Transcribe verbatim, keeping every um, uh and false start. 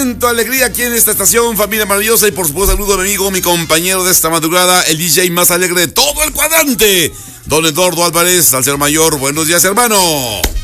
Alegría aquí en esta estación, familia maravillosa, y por supuesto saludo a mi amigo, mi compañero de esta madrugada, el D J más alegre de todo el cuadrante, don Eduardo Álvarez, al ser mayor. Buenos días, hermano.